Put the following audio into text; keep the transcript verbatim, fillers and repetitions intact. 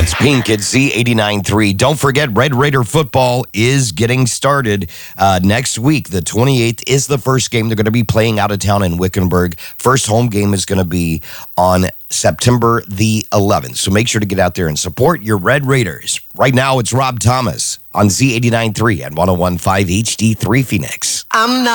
That's Pink at Z eighty-nine three. Don't forget, Red Raider football is getting started uh, next week. The twenty-eighth is the first game. They're going to be playing out of town in Wickenburg. First home game is going to be on September the eleventh. So make sure to get out there and support your Red Raiders. Right now, it's Rob Thomas on Z eighty-nine three and one oh one point five H D three Phoenix. I'm not